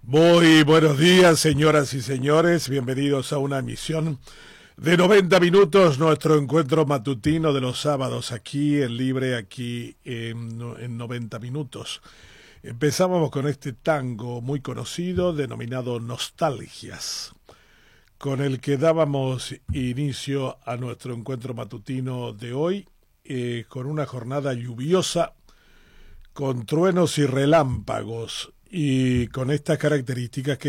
Muy buenos días, señoras y señores. Bienvenidos a una emisión de 90 minutos, nuestro encuentro matutino de los sábados aquí en Libre, aquí en 90 minutos. Empezábamos con este tango muy conocido denominado Nostalgias, con el que dábamos inicio a nuestro encuentro matutino de hoy, con una jornada lluviosa, con truenos y relámpagos, y con estas características que